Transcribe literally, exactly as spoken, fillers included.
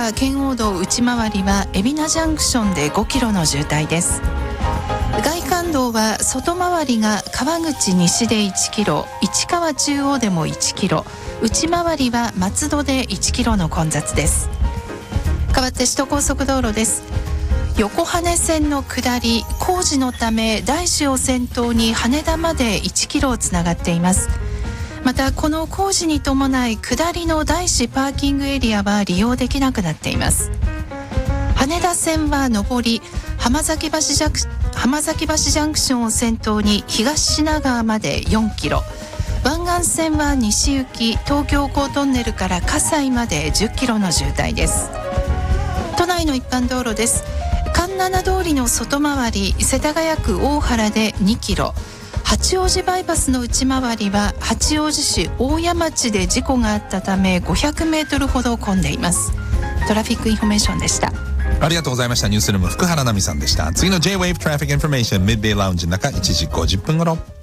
川圏央道内回りは海老名ジャンクションでごキロの渋滞です。外環道は外回りが川口西でいちキロ、市川中央でもいちキロ、内回りは松戸でいちキロの混雑です。代わって首都高速道路です。横羽線の下り工事のため大師を先頭に羽田までいちキロつながっています。またこの工事に伴い下りの大師パーキングエリアは利用できなくなっています。羽田線は上り浜崎橋ジャンク浜崎橋ジャンクションを先頭に東品川までよんキロ、湾岸線は西行き東京港トンネルから葛西までじゅっキロの渋滞です。都内の一般道路です。環七通りの外回り世田谷区大原でにキロ、八王子バイパスの内回りは八王子市大谷町で事故があったためごひゃくメートルほど混んでいます。トラフィックインフォメーションでした。 ありがとうございました。ニュースルーム福原奈美さんでした。次の J-Wave Traffic Information Midday Lounge の中いちじごじゅっぷん頃。